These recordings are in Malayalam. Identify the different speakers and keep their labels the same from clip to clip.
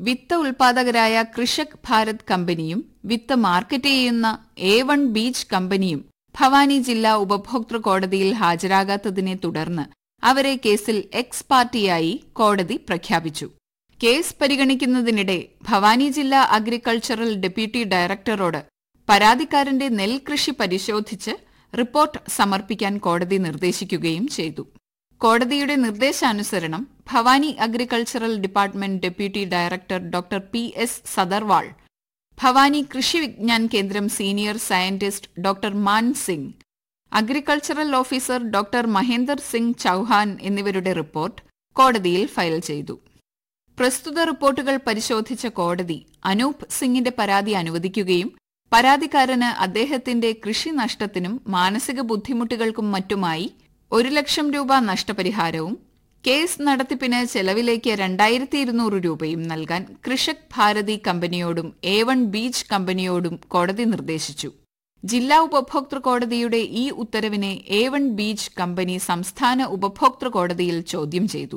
Speaker 1: വിത്ത് ഉൽപാദകരായ കൃഷക് ഭാരത് കമ്പനിയും വിത്ത് മാർക്കറ്റ് ചെയ്യുന്ന A1 ബീച്ച് കമ്പനിയും ഭവാനി ജില്ലാ ഉപഭോക്തൃ കോടതിയിൽ ഹാജരാകാത്തതിനെ തുടർന്ന് അവരെ കേസിൽ എക്സ് പാർട്ടിയായി കോടതി പ്രഖ്യാപിച്ചു. കേസ് പരിഗണിക്കുന്നതിനിടെ ഭവാനി ജില്ലാ അഗ്രികൾച്ചറൽ ഡെപ്യൂട്ടി ഡയറക്ടറോട് പരാതിക്കാരന്റെ നെൽകൃഷി പരിശോധിച്ച് റിപ്പോർട്ട് സമർപ്പിക്കാൻ കോടതി നിർദ്ദേശിക്കുകയും ചെയ്തു. കോടതിയുടെ നിർദ്ദേശാനുസരണം Bhavani agricultural department deputy director doctor PS സദർവാൾ, Bhavani കൃഷി വിജ്ഞാൻ കേന്ദ്രം സീനിയർ സയന്റിസ്റ്റ് ഡോക്ടർ മാൻ Singh, agricultural officer doctor Mahender Singh Chouhan എന്നിവരുടെ റിപ്പോർട്ട് കോടതിയിൽ ഫയൽ ചെയ്തു. പ്രസ്തുത റിപ്പോർട്ടുകൾ പരിശോധിച്ച കോടതി അനൂപ് സിംഗിന്റെ പരാതി അനുവദിക്കുകയും പരാതിക്കാരന് അദ്ദേഹത്തിന്റെ കൃഷി നഷ്ടത്തിനും മാനസിക ബുദ്ധിമുട്ടുകൾക്കും മറ്റുമായി 1,00,000 രൂപ നഷ്ടപരിഹാരവും കേസ് നടത്തിപ്പിന് ചെലവിലേക്ക് 2,200 രൂപയും നൽകാൻ കൃഷക് ഭാരതി കമ്പനിയോടും A1 ബീച്ച് കമ്പനിയോടും കോടതി നിർദ്ദേശിച്ചു. ജില്ലാ ഉപഭോക്തൃ കോടതിയുടെ ഈ ഉത്തരവിനെ A1 ബീച്ച് കമ്പനി സംസ്ഥാന ഉപഭോക്തൃ കോടതിയിൽ ചോദ്യം ചെയ്തു.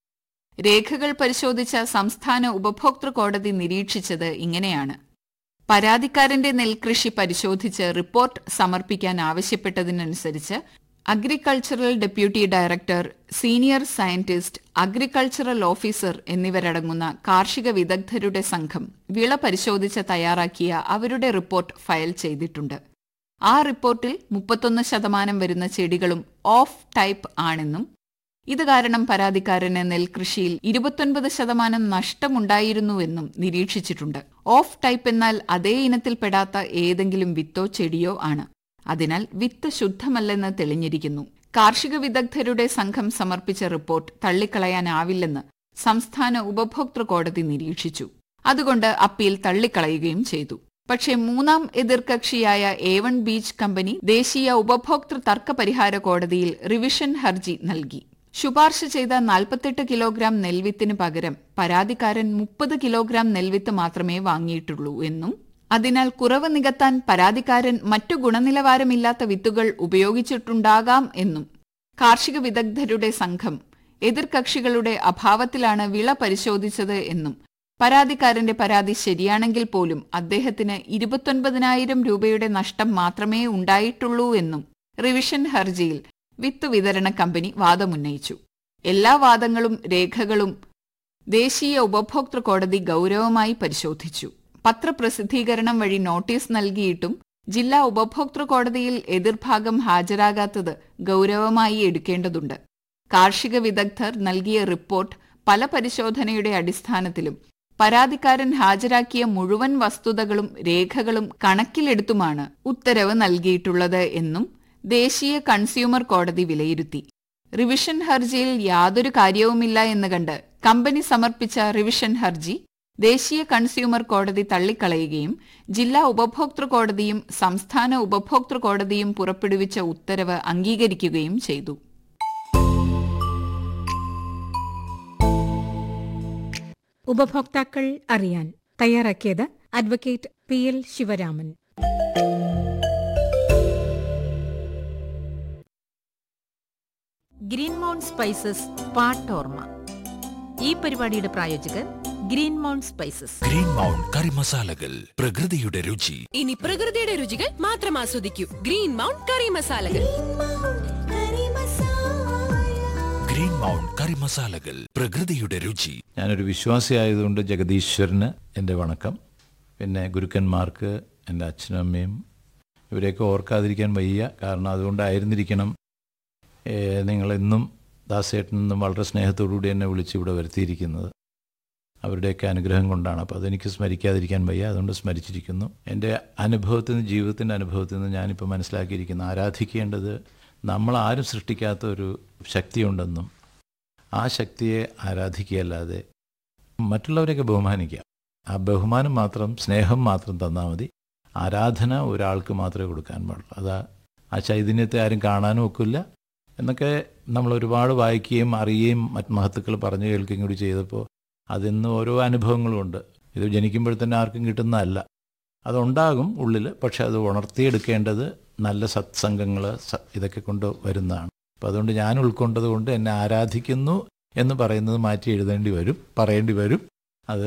Speaker 1: രേഖകൾ പരിശോധിച്ച സംസ്ഥാന ഉപഭോക്തൃ കോടതി നിരീക്ഷിച്ചത് ഇങ്ങനെയാണ്. പരാതിക്കാരന്റെ നെൽകൃഷി പരിശോധിച്ച് റിപ്പോർട്ട് സമർപ്പിക്കാൻ ആവശ്യപ്പെട്ടതിനനുസരിച്ച് agricultural deputy director, senior scientist, agricultural officer എന്നിവരടങ്ങുന്ന കാർഷിക വിദഗ്ധരുടെ സംഘം വിള പരിശോധിച്ച് തയ്യാറാക്കിയ അവരുടെ റിപ്പോർട്ട് ഫയൽ ചെയ്തിട്ടുണ്ട്. ആ റിപ്പോർട്ടിൽ 31% വരുന്ന ചെടികളും ഓഫ് ടൈപ്പ് ആണെന്നും ഇത് കാരണം പരാതിക്കാരന് നെൽകൃഷിയിൽ 29% നഷ്ടമുണ്ടായിരുന്നുവെന്നും നിരീക്ഷിച്ചിട്ടുണ്ട്. ഓഫ് ടൈപ്പ് എന്നാൽ അതേ ഇനത്തിൽപ്പെടാത്ത ഏതെങ്കിലും വിത്തോ ചെടിയോ ആണ്. അതിനാൽ വിത്ത് ശുദ്ധമല്ലെന്ന് തെളിഞ്ഞിരിക്കുന്നു. കാർഷിക വിദഗ്ധരുടെ സംഘം സമർപ്പിച്ച റിപ്പോർട്ട് തള്ളിക്കളയാനാവില്ലെന്ന് സംസ്ഥാന ഉപഭോക്തൃ കോടതി നിരീക്ഷിച്ചു. അതുകൊണ്ട് അപ്പീൽ തള്ളിക്കളയുകയും ചെയ്തു. പക്ഷേ മൂന്നാം എതിർകക്ഷിയായ A1 ബീച്ച് കമ്പനി ദേശീയ ഉപഭോക്തൃ തർക്ക പരിഹാര കോടതിയിൽ റിവിഷൻ ഹർജി നൽകി. ശുപാർശ ചെയ്ത 48 കിലോഗ്രാം നെൽവിത്തിന് പകരം പരാതിക്കാരൻ 30 കിലോഗ്രാം നെൽവിത്ത് മാത്രമേ വാങ്ങിയിട്ടുള്ളൂ എന്നും അതിനാൽ കുറവ് നികത്താൻ പരാതിക്കാരൻ മറ്റു ഗുണനിലവാരമില്ലാത്ത വിത്തുകൾ ഉപയോഗിച്ചിട്ടുണ്ടാകാം എന്നും കാർഷിക വിദഗ്ധരുടെ സംഘം എതിർകക്ഷികളുടെ അഭാവത്തിലാണ് വിള പരിശോധിച്ചത് എന്നും പരാതിക്കാരന്റെ പരാതി ശരിയാണെങ്കിൽ പോലും അദ്ദേഹത്തിന് 29,000 രൂപയുടെ നഷ്ടം മാത്രമേ ഉണ്ടായിട്ടുള്ളൂ എന്നും റിവിഷൻ ഹർജിയിൽ വിത്ത് വിതരണ കമ്പനി വാദമുന്നയിച്ചു. എല്ലാ വാദങ്ങളും രേഖകളും ദേശീയ ഉപഭോക്തൃ കോടതി ഗൌരവമായി പരിശോധിച്ചു. പത്രപ്രസിദ്ധീകരണം വഴി നോട്ടീസ് നൽകിയിട്ടും ജില്ലാ ഉപഭോക്തൃ കോടതിയിൽ എതിർഭാഗം ഹാജരാകാത്തത് ഗൌരവമായി എടുക്കേണ്ടതുണ്ട്. കാർഷിക വിദഗ്ധർ നൽകിയ റിപ്പോർട്ട് പല പരിശോധനയുടെ അടിസ്ഥാനത്തിലും പരാതിക്കാരൻ ഹാജരാക്കിയ മുഴുവൻ വസ്തുതകളും രേഖകളും കണക്കിലെടുത്തുമാണ് ഉത്തരവ് നൽകിയിട്ടുള്ളത് എന്നും ദേശീയ കൺസ്യൂമർ കോടതി വിലയിരുത്തി. റിവിഷൻ ഹർജിയിൽ യാതൊരു കാര്യവുമില്ല എന്ന് കണ്ട് കമ്പനി സമർപ്പിച്ച റിവിഷൻ ഹർജി ദേശീയ കൺസ്യൂമർ കോടതി തള്ളിക്കളയുകയും ജില്ലാ ഉപഭോക്തൃ കോടതിയും സംസ്ഥാന ഉപഭോക്തൃ കോടതിയും പുറപ്പെടുവിച്ച ഉത്തരവ് അംഗീകരിക്കുകയും ചെയ്തു.
Speaker 2: ഉപഭോക്താക്കൾ അറിയാൻ തയ്യാറാക്കിയത് advocate PL Sivaraman.
Speaker 3: Green mount spices പാട്ടോർമ. ഈ പരിപാടിയുടെ പ്രായോജകർ green mount spices.
Speaker 4: Green mount കറി മസാലകൾ, പ്രകൃതിയുടെ രുചി.
Speaker 5: ഇനി പ്രകൃതിയുടെ രുചികൾ മാത്രം ആസ്വദിക്കൂ. ഗ്രീൻ മൗണ്ട് കറി മസാലകൾ.
Speaker 4: ഗ്രീൻ മൗണ്ട് കറി മസാലകൾ, പ്രകൃതിയുടെ രുചി.
Speaker 6: ഞാനൊരു വിശ്വാസിയായതുകൊണ്ട് ജഗദീശ്വരന് എൻ്റെ വണക്കം. പിന്നെ ഗുരുക്കന്മാർക്ക്, എൻ്റെ അച്ഛനും അമ്മയും ഇവരെയൊക്കെ ഓർക്കാതിരിക്കാൻ വയ്യ. കാരണം അതുകൊണ്ടായിരുന്നിരിക്കണം നിങ്ങളെന്നും ദാസേട്ടനെന്നും വളരെ സ്നേഹത്തോടുകൂടി എന്നെ വിളിച്ച് ഇവിടെ വരുത്തിയിരിക്കുന്നത്. അവരുടെയൊക്കെ അനുഗ്രഹം കൊണ്ടാണ്. അപ്പോൾ അതെനിക്ക് സ്മരിക്കാതിരിക്കാൻ വയ്യ, അതുകൊണ്ട് സ്മരിച്ചിരിക്കുന്നു. എൻ്റെ അനുഭവത്തിൽ നിന്ന്, ജീവിതത്തിൻ്റെ അനുഭവത്തിൽ നിന്ന് ഞാനിപ്പോൾ മനസ്സിലാക്കിയിരിക്കുന്നു, ആരാധിക്കേണ്ടത് നമ്മളാരും സൃഷ്ടിക്കാത്ത ഒരു ശക്തിയുണ്ടെന്നും ആ ശക്തിയെ ആരാധിക്കുകയല്ലാതെ മറ്റുള്ളവരെയൊക്കെ ബഹുമാനിക്കുക. ആ ബഹുമാനം മാത്രം, സ്നേഹം മാത്രം തന്നാൽ മതി. ആരാധന ഒരാൾക്ക് മാത്രമേ കൊടുക്കാൻ പാടുള്ളൂ. ആ ചൈതന്യത്തെ ആരും കാണാനും ഒക്കില്ല എന്നൊക്കെ നമ്മൾ ഒരുപാട് വായിക്കുകയും അറിയുകയും മറ്റ് മഹത്തുക്കൾ പറഞ്ഞു കേൾക്കുകയും കൂടി ചെയ്തപ്പോൾ അതിന്ന് ഓരോ അനുഭവങ്ങളുമുണ്ട്. ഇത് ജനിക്കുമ്പോഴത്തന്നെ ആർക്കും കിട്ടുന്നതല്ല, അതുണ്ടാകും ഉള്ളിൽ. പക്ഷെ അത് ഉണർത്തിയെടുക്കേണ്ടത് നല്ല സത്സംഗങ്ങൾ ഇതൊക്കെ കൊണ്ട് വരുന്നതാണ്. അപ്പോൾ അതുകൊണ്ട് ഞാൻ ഉൾക്കൊണ്ടത് കൊണ്ട് എന്നെ ആരാധിക്കുന്നു എന്ന് പറയുന്നത് മാറ്റി എഴുതേണ്ടി വരും, പറയേണ്ടി വരും. അത്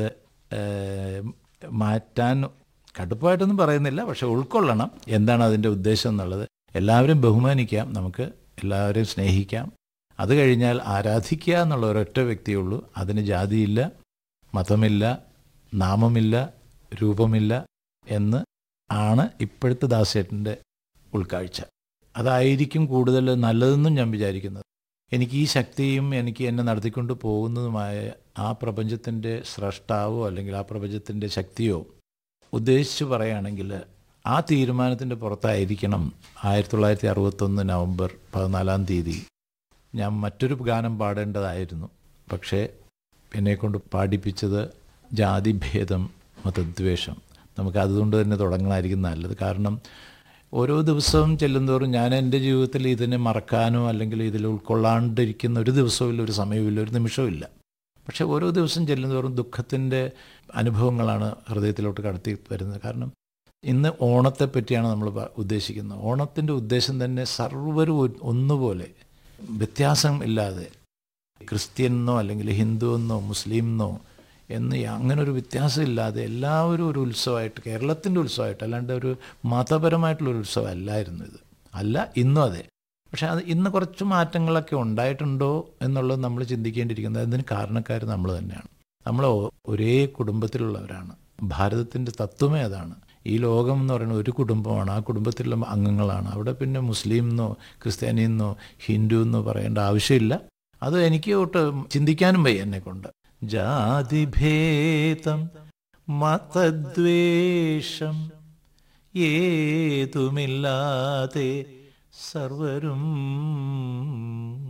Speaker 6: മാറ്റാൻ കടുപ്പായിട്ടൊന്നും പറയുന്നില്ല, പക്ഷെ ഉൾക്കൊള്ളണം എന്താണ് അതിൻ്റെ ഉദ്ദേശം എന്നുള്ളത്. എല്ലാവരും ബഹുമാനിക്കാം, നമുക്ക് എല്ലാവരെയും സ്നേഹിക്കാം. അത് കഴിഞ്ഞാൽ ആരാധിക്കുക എന്നുള്ള ഒരൊറ്റ വ്യക്തിയേ ഉള്ളൂ. അതിന് ജാതിയില്ല, മതമില്ല, നാമമില്ല, രൂപമില്ല എന്ന് ആണ് ഇപ്പോഴത്തെ ദാസേട്ടൻ്റെ ഉൾക്കാഴ്ച. അതായിരിക്കും കൂടുതൽ നല്ലതെന്നും ഞാൻ വിചാരിക്കുന്നത്. എനിക്ക് ഈ ശക്തിയും എനിക്ക് എന്നെ നടത്തിക്കൊണ്ട് പോകുന്നതുമായ ആ പ്രപഞ്ചത്തിൻ്റെ സ്രഷ്ടാവോ അല്ലെങ്കിൽ ആ പ്രപഞ്ചത്തിൻ്റെ ശക്തിയോ ഉദ്ദേശിച്ച് പറയുകയാണെങ്കിൽ ആ തീരുമാനത്തിൻ്റെ പുറത്തായിരിക്കണം 1961 നവംബർ 14 ഞാൻ മറ്റൊരു ഗാനം പാടേണ്ടതായിരുന്നു. പക്ഷേ എന്നെക്കൊണ്ട് പാടിപ്പിച്ചത് ജാതിഭേദം, മതദ്വേഷം. നമുക്ക് അതുകൊണ്ട് തന്നെ തുടങ്ങണമായിരിക്കും നല്ലത്. കാരണം ഓരോ ദിവസവും ചെല്ലുന്തോറും ഞാൻ എൻ്റെ ജീവിതത്തിൽ ഇതിനെ മറക്കാനോ അല്ലെങ്കിൽ ഇതിൽ ഉൾക്കൊള്ളാണ്ടിരിക്കുന്ന ഒരു ദിവസവും ഒരു സമയവും ഒരു നിമിഷവും ഇല്ല. പക്ഷേ ഓരോ ദിവസം ചെല്ലുന്തോറും ദുഃഖത്തിൻ്റെ അനുഭവങ്ങളാണ് ഹൃദയത്തിലോട്ട് കടത്തി വരുന്നത്. കാരണം ഇന്ന് ഓണത്തെ പറ്റിയാണ് നമ്മൾ ഉദ്ദേശിക്കുന്നത്. ഓണത്തിൻ്റെ ഉദ്ദേശം തന്നെ സർവ്വരും ഒന്നുപോലെ വ്യത്യാസം ഇല്ലാതെ ക്രിസ്ത്യനെന്നോ അല്ലെങ്കിൽ ഹിന്ദുവെന്നോ മുസ്ലിമെന്നോ എന്ന് അങ്ങനൊരു വ്യത്യാസമില്ലാതെ എല്ലാവരും ഒരു ഉത്സവമായിട്ട്, കേരളത്തിൻ്റെ ഉത്സവമായിട്ട്, അല്ലാണ്ട് ഒരു മതപരമായിട്ടുള്ളൊരു ഉത്സവം അല്ലായിരുന്നു ഇത്. അല്ല, ഇന്നും അതെ. പക്ഷെ അത് ഇന്ന് കുറച്ച് മാറ്റങ്ങളൊക്കെ ഉണ്ടായിട്ടുണ്ടോ എന്നുള്ളത് നമ്മൾ ചിന്തിക്കേണ്ടിയിരിക്കുന്നത്. അതിന് കാരണക്കാർ നമ്മൾ തന്നെയാണ്. നമ്മൾ ഒരേ കുടുംബത്തിലുള്ളവരാണ്. ഭാരതത്തിൻ്റെ തത്വമേ അതാണ്. ഈ ലോകം എന്ന് പറയുന്നത് ഒരു കുടുംബമാണ്. ആ കുടുംബത്തിലുള്ള അംഗങ്ങളാണ്. അവിടെ പിന്നെ മുസ്ലിമെന്നോ ക്രിസ്ത്യാനിയെന്നോ ഹിന്ദു എന്നോ പറയേണ്ട ആവശ്യമില്ല. അത് എനിക്ക് ഒട്ട് ചിന്തിക്കാനും വയ്യ എന്നെക്കൊണ്ട്. ജാതിഭേദം മതദ്വേഷം ഏതുമില്ലാതെ സർവരും